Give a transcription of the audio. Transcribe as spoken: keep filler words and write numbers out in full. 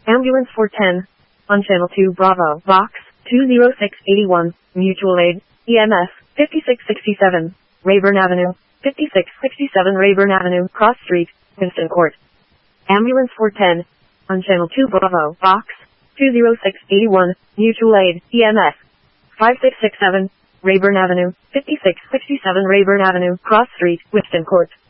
Ambulance four ten. On channel two Bravo, box two zero six eight one, mutual aid, E M S, fifty-six sixty-seven, Rayburn Avenue, fifty-six sixty-seven Rayburn Avenue, Cross Street, Winston Court. Ambulance four ten. On channel two Bravo, box two zero six eight one, mutual aid, E M S, five six six seven, Rayburn Avenue, fifty-six sixty-seven Rayburn Avenue, Cross Street, Winston Court.